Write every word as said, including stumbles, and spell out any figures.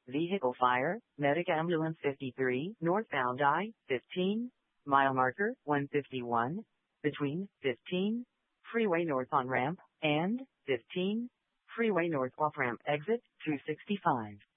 Vehicle fire, medic ambulance fifty-three, northbound I fifteen, mile marker one fifty-one, between fifteen, freeway north on ramp, and fifteen, freeway north off ramp exit two sixty-five.